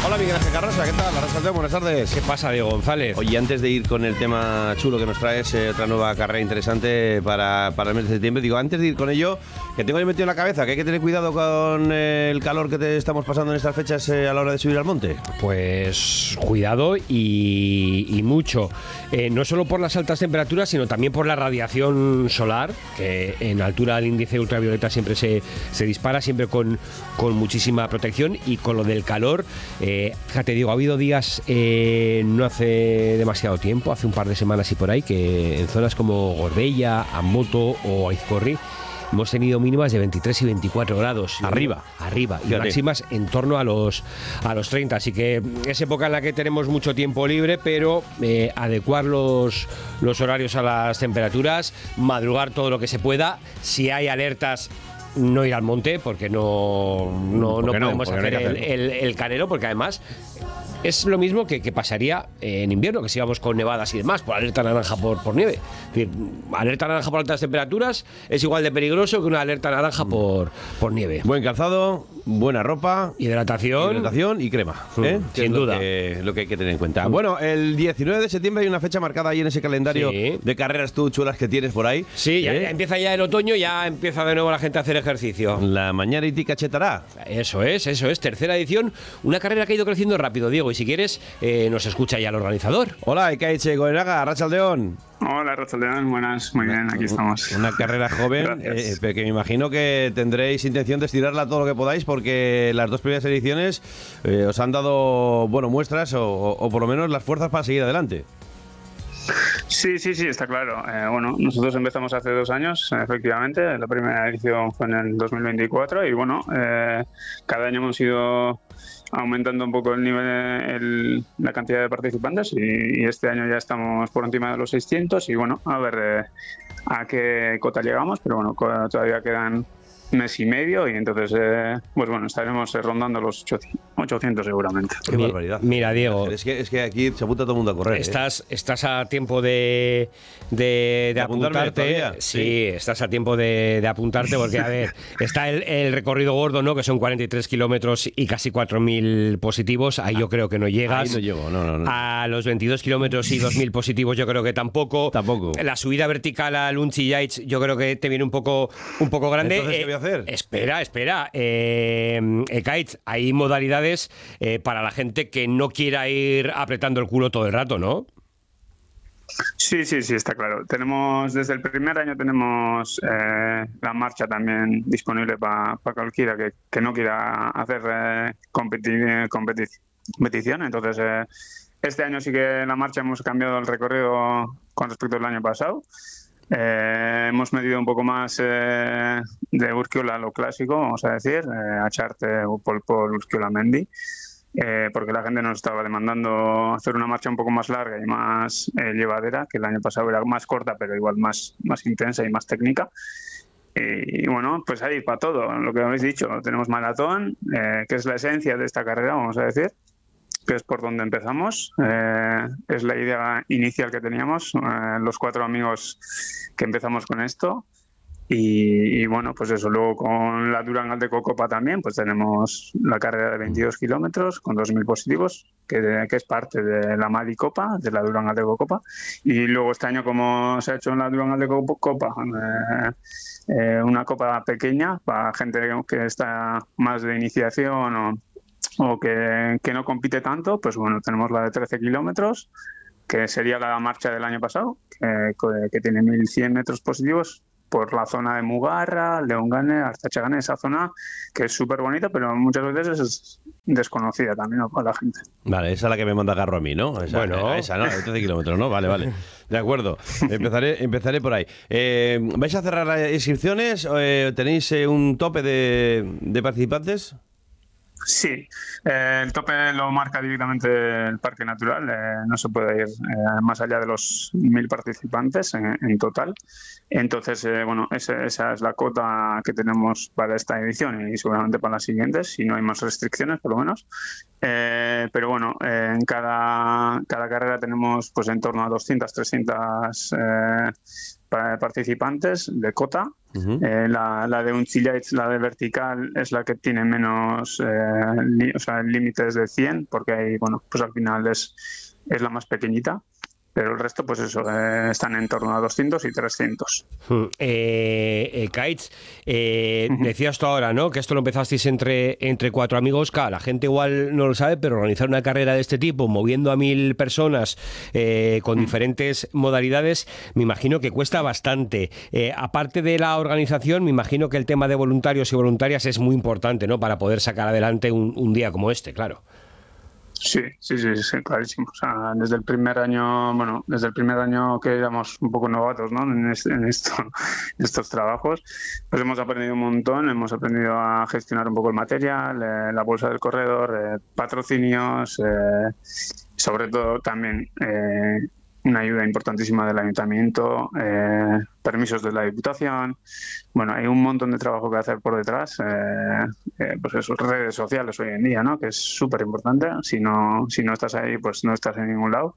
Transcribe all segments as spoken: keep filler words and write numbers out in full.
Hola, Miguel Ángel Carrosa, ¿qué tal? Arrasaldeo, buenas tardes. ¿Qué pasa, Diego González? Oye, antes de ir con el tema chulo que nos traes, eh, otra nueva carrera interesante para, para el mes de septiembre, digo, antes de ir con ello, que tengo yo metido en la cabeza que hay que tener cuidado con eh, el calor que te estamos pasando en estas fechas eh, a la hora de subir al monte. Pues cuidado y, y mucho. Eh, no solo por las altas temperaturas, sino también por la radiación solar, que en altura el índice ultravioleta siempre se, se dispara, siempre con, con muchísima protección. Y con lo del calor, eh, fíjate, digo, ha habido días eh, no hace demasiado tiempo, hace un par de semanas y por ahí, que en zonas como Gorbella, Amboto o Aizcorri hemos tenido mínimas de veintitrés y veinticuatro grados. Arriba. Arriba. Y Fíjate. máximas en torno a los, a los treinta. Así que es época en la que tenemos mucho tiempo libre, pero eh, adecuar los, los horarios a las temperaturas, madrugar todo lo que se pueda. Si hay alertas, no ir al monte, porque no, no, no Porque no, podemos porque no hay hacer que el, el, el canelo, porque además es lo mismo que, que pasaría en invierno, que si íbamos con nevadas y demás, por alerta naranja por, por nieve. Es decir, alerta naranja por altas temperaturas es igual de peligroso que una alerta naranja por, por nieve. Buen calzado, buena ropa, Hidratación, hidratación y crema, ¿eh? sin Es lo duda. que, lo que hay que tener en cuenta. Bueno, el diecinueve de septiembre hay una fecha marcada ahí en ese calendario Sí. de carreras tú chulas que tienes por ahí. Sí, ya, ¿eh? ya empieza ya el otoño, ya empieza de nuevo la gente a hacer ejercicio. La Mañariti Cachetará. Eso es, eso es, tercera edición, una carrera que ha ido creciendo rápido, Diego, y si quieres, eh, nos escucha ya el organizador. Hola, Ekaitxe Goenaga, Arratsaldeon. Hola, Rochaldeón, buenas, muy bien, aquí estamos. Una carrera joven, eh, pero que me imagino que tendréis intención de estirarla todo lo que podáis, porque las dos primeras ediciones eh, os han dado, bueno, muestras o, o, o por lo menos las fuerzas para seguir adelante. Sí, sí, sí, está claro. Eh, bueno, nosotros empezamos hace dos años, efectivamente. La primera edición fue en el dos mil veinticuatro y bueno, eh, cada año hemos ido aumentando un poco el nivel, el, la cantidad de participantes y, y este año ya estamos por encima de los seiscientos y bueno, a ver eh, a qué cota llegamos, pero bueno, todavía quedan mes y medio y entonces eh, pues bueno, estaremos eh, rondando los ochocientos seguramente. Qué Mi- barbaridad. Mira, Diego, Es que, es que aquí se apunta todo el mundo a correr. ¿eh? Estás, estás a tiempo de, de, de apuntarme apuntarte. todavía? Sí, Sí. estás a tiempo de, de apuntarte porque, a ver, está el, el recorrido gordo, ¿no? Que son cuarenta y tres kilómetros y casi cuatro mil positivos. Ahí yo creo que no llegas. Ahí no llego, no, no, no. A los veintidós kilómetros y dos mil positivos yo creo que tampoco. Tampoco. La subida vertical al Unchi Yates yo creo que te viene un poco, un poco grande. Entonces, ¿qué voy a hacer? Espera, espera. Eh, Ekaitz, hay modalidades eh, para la gente que no quiera ir apretando el culo todo el rato, ¿no? Sí, sí, sí, está claro. Tenemos, desde el primer año tenemos eh, la marcha también disponible para pa cualquiera que, que no quiera hacer eh, competi- competi- competición. Entonces, eh, este año sí que en la marcha hemos cambiado el recorrido con respecto al año pasado. Eh, hemos medido un poco más eh, de Urquiola lo clásico, vamos a decir, eh, Acharte o Pol Pol, Urquiola Mendi. Eh, porque la gente nos estaba demandando hacer una marcha un poco más larga y más eh, llevadera, que el año pasado era más corta, pero igual más, más intensa y más técnica. Y, y bueno, pues ahí para todo, lo que habéis dicho, tenemos maratón, eh, que es la esencia de esta carrera, vamos a decir, que es por donde empezamos. Eh, es la idea inicial que teníamos, eh, los cuatro amigos que empezamos con esto. Y, y bueno, pues eso, luego con la Durán Aldeco Copa también, pues tenemos la carrera de veintidós kilómetros con dos mil positivos, que, que es parte de la Madi Copa, de la Durán Aldeco Copa. Y luego este año, como se ha hecho en la Durán Aldeco Copa, eh, eh, una copa pequeña para gente que está más de iniciación o, o que, que no compite tanto, pues bueno, tenemos la de trece kilómetros, que sería la marcha del año pasado, que, que tiene mil cien metros positivos, por la zona de Mugarra, Leongane, Artachagane, esa zona que es súper bonita, pero muchas veces es desconocida también, ¿no?, para la gente. Vale, esa es la que me manda Garro a mí, ¿no? Esa, Bueno. esa, ¿no? De trece kilómetros, ¿no? Vale, vale. De acuerdo. Empezaré, empezaré por ahí. Eh, ¿Vais a cerrar las inscripciones? Eh, ¿Tenéis eh, un tope de, de participantes? Sí, eh, el tope lo marca directamente el Parque Natural, eh, no se puede ir eh, más allá de los mil participantes en, en total. Entonces, eh, bueno, ese, esa es la cota que tenemos para esta edición y seguramente para las siguientes, si no hay más restricciones, por lo menos. Eh, pero bueno, eh, en cada, cada carrera tenemos pues en torno a doscientos, trescientos eh, participantes de cota. Uh-huh. Eh, la, la de Unchillage, la de vertical, es la que tiene menos, eh, li, o sea, el límite es de cien, porque ahí, bueno, pues al final es, es la más pequeñita. Pero el resto, pues eso, eh, están en torno a doscientos y trescientos. Hmm. Eh, eh, Kites, eh, uh-huh. decías tú ahora, ¿no? Que esto lo empezasteis entre, entre cuatro amigos. Claro, la gente igual no lo sabe, pero organizar una carrera de este tipo, moviendo a mil personas eh, con uh-huh. diferentes modalidades, me imagino que cuesta bastante. Eh, aparte de la organización, me imagino que el tema de voluntarios y voluntarias es muy importante, ¿no? Para poder sacar adelante un, un día como este, claro. Sí, sí, sí, sí, clarísimo. O sea, desde el primer año, bueno, desde el primer año que éramos un poco novatos, ¿no? En, este, en esto, estos trabajos, pues hemos aprendido un montón, hemos aprendido a gestionar un poco el material, eh, la bolsa del corredor, eh, patrocinios, eh, sobre todo también eh, una ayuda importantísima del ayuntamiento, eh, permisos de la Diputación. Bueno, hay un montón de trabajo que hacer por detrás, eh, eh, pues eso, redes sociales hoy en día, ¿no? Que es súper importante. Si no, si no estás ahí, pues no estás en ningún lado.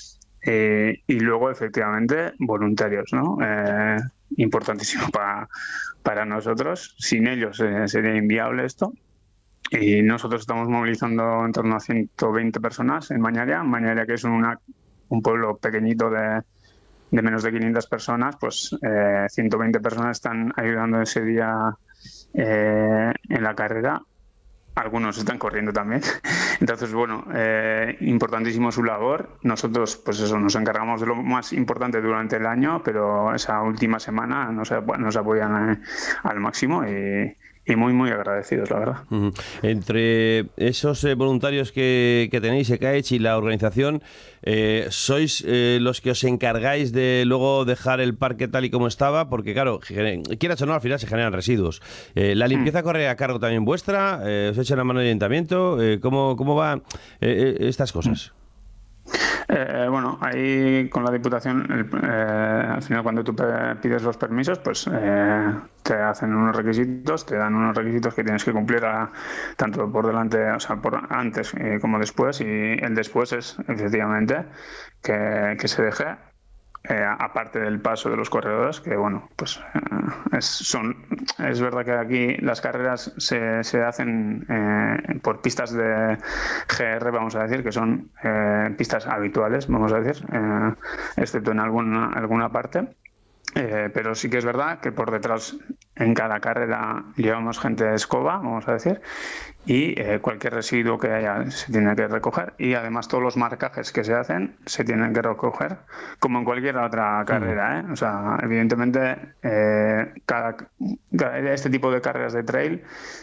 Eh, y luego, efectivamente, voluntarios, ¿no? Eh, importantísimo para, para nosotros. Sin ellos eh, sería inviable esto. Y nosotros estamos movilizando en torno a ciento veinte personas en Mañaria. Mañaria, que es una un pueblo pequeñito de, de menos de quinientas personas, pues eh, ciento veinte personas están ayudando ese día eh, en la carrera. Algunos están corriendo también. Entonces, bueno, eh, importantísimo su labor. Nosotros, pues eso, nos encargamos de lo más importante durante el año, pero esa última semana nos, nos apoyan eh, al máximo y Y muy, muy agradecidos, la verdad. Uh-huh. Entre esos eh, voluntarios que, que tenéis, Ekaich, y la organización, eh, ¿sois eh, los que os encargáis de luego dejar el parque tal y como estaba? Porque, claro, quieras o no, al final se generan residuos. Eh, ¿La limpieza mm. corre a cargo también vuestra? Eh, ¿Os echan la mano del ayuntamiento? Eh, ¿cómo, ¿Cómo van eh, estas cosas? Mm. Eh, bueno, ahí con la Diputación, el, eh, al final cuando tú pides los permisos, pues eh, te hacen unos requisitos, te dan unos requisitos que tienes que cumplir a, tanto por delante, o sea, por antes eh, como después, y el después es efectivamente que, que se deje. Eh, aparte del paso de los corredores, que bueno, pues eh, es, son, es verdad que aquí las carreras se, se hacen eh, por pistas de G R, vamos a decir, que son eh, pistas habituales, vamos a decir, eh, excepto en alguna, alguna parte. Eh, pero sí que es verdad que por detrás en cada carrera llevamos gente de escoba, vamos a decir, y eh, cualquier residuo que haya se tiene que recoger, y además todos los marcajes que se hacen se tienen que recoger como en cualquier otra carrera, ¿eh? O sea, evidentemente eh, cada, cada, este tipo de carreras de trail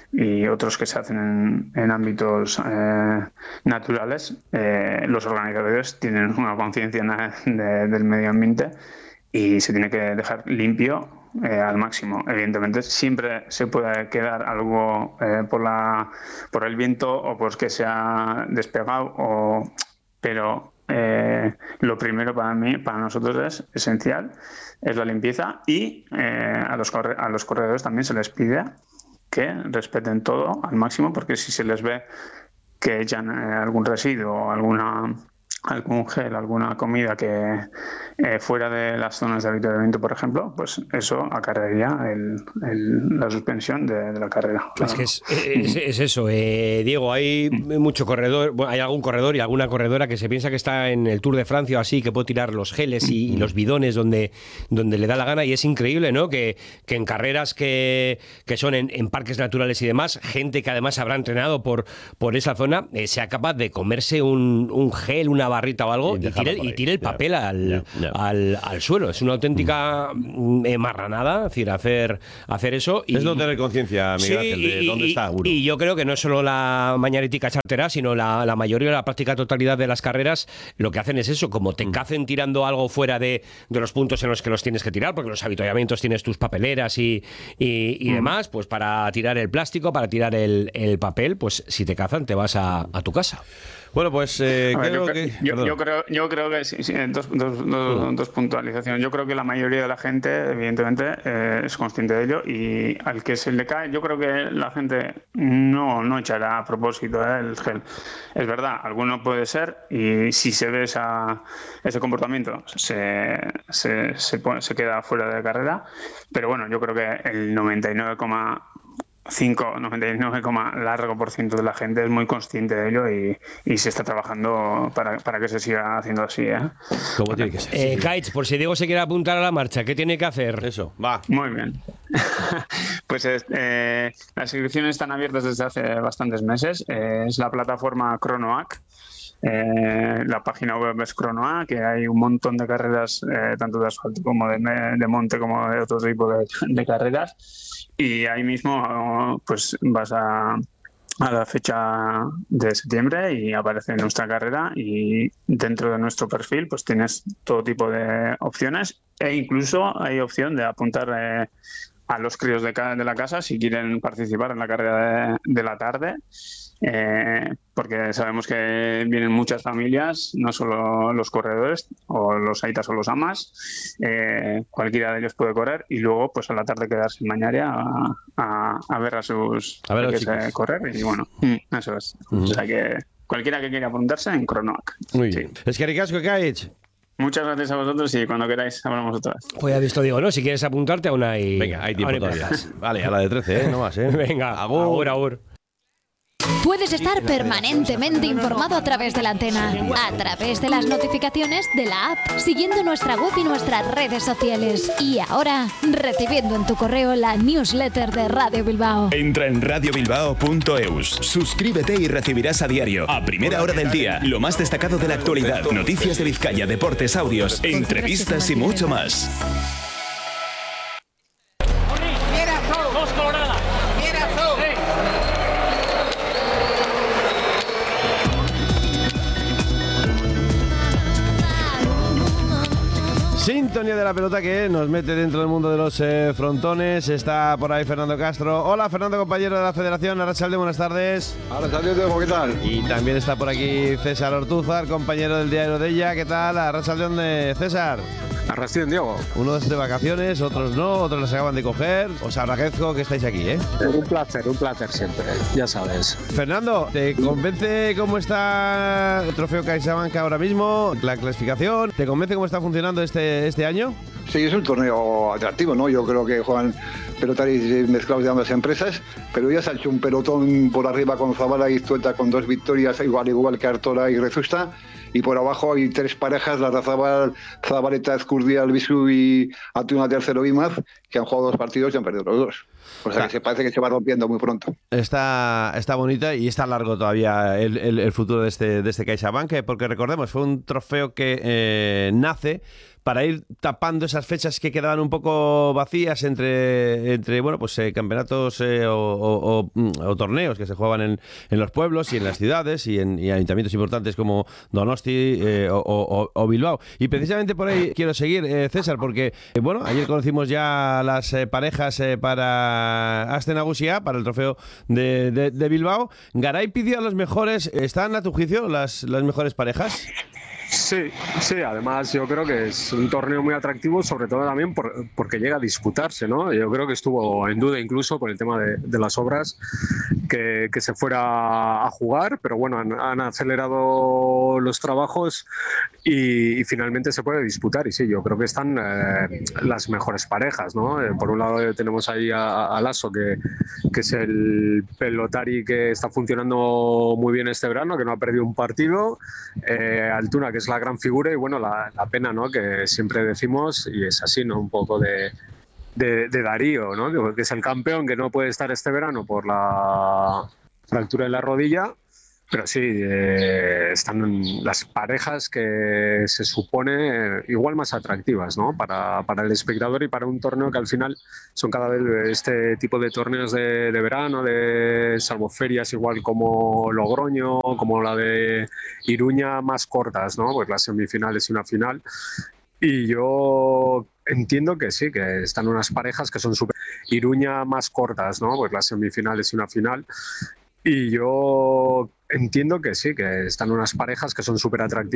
y otros que se hacen en, en ámbitos eh, naturales, eh, los organizadores tienen una conciencia de, del medio ambiente y se tiene que dejar limpio eh, al máximo. Evidentemente siempre se puede quedar algo eh, por la por el viento o por que se ha despegado, o, pero eh, lo primero para mí, para nosotros es esencial, es la limpieza, y eh, a los corre- a los corredores también se les pide que respeten todo al máximo, porque si se les ve que echan eh, algún residuo, alguna algún gel, alguna comida que eh, fuera de las zonas de avituallamiento, por ejemplo, pues eso acarrearía el, el, la suspensión de, de la carrera. Claro. Es que es, es, es eso, eh, Diego, hay mucho corredor, bueno, hay algún corredor y alguna corredora que se piensa que está en el Tour de Francia o así, que puede tirar los geles y, y los bidones donde, donde le da la gana, y es increíble, ¿no? Que, que en carreras que, que son en, en parques naturales y demás, gente que además habrá entrenado por, por esa zona, eh, sea capaz de comerse un, un gel, una barrita o algo, y, y, tire, y tire el papel yeah. al, yeah. Yeah. Al, al suelo. Es una auténtica mm. marranada, es decir, hacer, hacer eso. Y, es no tener conciencia, Miguel sí, Ángel, de y, dónde y, está uno. Y yo creo que no es solo la mañanética chartera, sino la, la mayoría, la práctica totalidad de las carreras, lo que hacen es eso, como te mm. cacen tirando algo fuera de, de los puntos en los que los tienes que tirar, porque los avituallamientos tienes tus papeleras y, y, y mm. demás, pues para tirar el plástico, para tirar el, el papel, pues si te cazan te vas a, a tu casa. Bueno, pues eh, ver, creo yo, que... Yo, yo creo, yo creo que sí, sí, dos, dos, dos, dos puntualizaciones. Yo creo que la mayoría de la gente, evidentemente, eh, es consciente de ello, y al que se le cae, yo creo que la gente no, no echará a propósito eh, el gel. Es verdad, alguno puede ser, y si se ve esa, ese comportamiento, se, se, se, pone, se queda fuera de carrera. Pero bueno, yo creo que el noventa y nueve coma cinco, noventa y nueve, largo por ciento de la gente es muy consciente de ello, y, y se está trabajando para, para que se siga haciendo así, ¿eh? ¿Cómo tiene que ser? Eh, Kaich, por si Diego se quiere apuntar a la marcha, ¿qué tiene que hacer? Eso, va. Muy bien. Pues eh, las inscripciones están abiertas desde hace bastantes meses. Eh, es la plataforma Cronoac. Eh, la página web es Cronoac, que hay un montón de carreras, eh, tanto de asfalto como de, de monte, como de otro tipo de, de carreras. Y ahí mismo pues vas a, a la fecha de septiembre y aparece nuestra carrera, y dentro de nuestro perfil pues tienes todo tipo de opciones, e incluso hay opción de apuntar eh, a los críos de, de la casa si quieren participar en la carrera de, de la tarde. Eh, porque sabemos que vienen muchas familias, no solo los corredores o los aitas o los amas, eh, cualquiera de ellos puede correr, y luego pues a la tarde quedarse en Mañaria a, a, a ver a sus a ver a los eh, correr, y bueno, eso es. Uh-huh. O sea que cualquiera que quiera apuntarse en Cronoac. Muy bien. Sí. Es que ricasco, Kaich. Muchas gracias a vosotros, y cuando queráis hablamos otra vez. Pues ya visto, digo, ¿no? Si quieres apuntarte aún hay... Venga, hay tiempo todavía. Vale, a la de trece, ¿eh? No más, ¿eh? Venga, agur, agur. agur. Puedes estar permanentemente informado a través de la antena, a través de las notificaciones de la app, siguiendo nuestra web y nuestras redes sociales. Y ahora, recibiendo en tu correo la newsletter de Radio Bilbao. Entra en radio bilbao punto eus, suscríbete y recibirás a diario, a primera hora del día, lo más destacado de la actualidad, noticias de Vizcaya, deportes, audios, entrevistas y mucho más. Sintonía de la pelota que nos mete dentro del mundo de los eh, frontones. Está por ahí Fernando Castro. Hola, Fernando, compañero de la Federación Arratsalde, buenas tardes. Arratsalde, ¿qué tal? Y también está por aquí César Ortúzar, compañero del diario de ella. ¿Qué tal? Arratsalde, César. Arrastín, Diego. Unos de vacaciones, otros no, otros las acaban de coger. Os agradezco que estáis aquí, ¿eh? Un placer, un placer siempre, ya sabes. Fernando, ¿te convence cómo está el trofeo CaixaBank ahora mismo? La clasificación, ¿te convence cómo está funcionando este, este año? Sí, es un torneo atractivo, ¿no? Yo creo que juegan pelotaris mezclados de ambas empresas, pero ya se ha hecho un pelotón por arriba con Zabala y Zueta con dos victorias, igual igual que Artola y Rezusta. Y por abajo hay tres parejas, las de Zabal, Zabaleta, Escurdia, Albisu y Atuna Tercero Imaz, que han jugado dos partidos y han perdido los dos. O sea, que se parece que se va rompiendo muy pronto. Está, está bonita y está largo todavía el, el, el futuro de este, de este CaixaBank, porque recordemos, fue un trofeo que eh, nace para ir tapando esas fechas que quedaban un poco vacías entre, entre bueno, pues eh, campeonatos eh, o, o, o, o torneos que se jugaban en, en los pueblos y en las ciudades y en y ayuntamientos importantes como Donosti eh, o, o, o Bilbao. Y precisamente por ahí quiero seguir, eh, César, porque eh, bueno, ayer conocimos ya las eh, parejas eh, para Aste Nagusia, para el trofeo de, de, de Bilbao. Garay pidió a los mejores. ¿Están a tu juicio las, las mejores parejas? Sí, sí, además yo creo que es un torneo muy atractivo, sobre todo también por, porque llega a disputarse, ¿no? Yo creo que estuvo en duda incluso por el tema de, de las obras que, que se fuera a jugar, pero bueno, han, han acelerado los trabajos y, y finalmente se puede disputar, y sí, yo creo que están eh, las mejores parejas, ¿no? Eh, por un lado eh, tenemos ahí a, a Lasso, que, que es el pelotari que está funcionando muy bien este verano, que no ha perdido un partido, eh, Altuna, que es la gran figura, y bueno, la, la pena, ¿no?, que siempre decimos, y es así, ¿no?, un poco de, de, de Darío, ¿no?, que es el campeón que no puede estar este verano por la fractura de la rodilla, pero sí, eh, están las parejas que se supone eh, igual más atractivas, ¿no?, para, para el espectador y para un torneo que al final son cada vez este tipo de torneos de, de verano, de salvo ferias igual como Logroño, como la de Iruña, más cortas, ¿no?, pues las semifinales y una final. Y yo entiendo que sí, que están unas parejas que son súper... Iruña, más cortas, ¿no?, pues las semifinales y una final. Y yo entiendo que sí, que están unas parejas que son súper atractivas.